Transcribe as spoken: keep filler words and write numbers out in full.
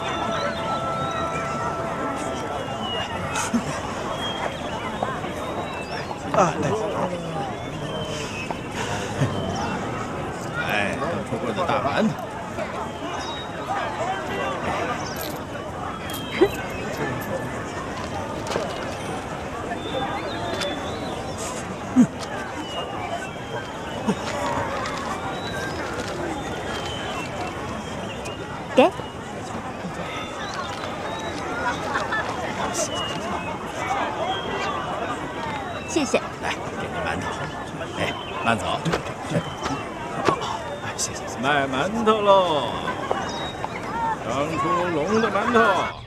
啊， 哎，哎，刚出锅的大馒头。 给，谢谢。 来，给你馒头。哎，慢走。哎，谢谢谢谢。卖馒头喽！刚出笼的馒头。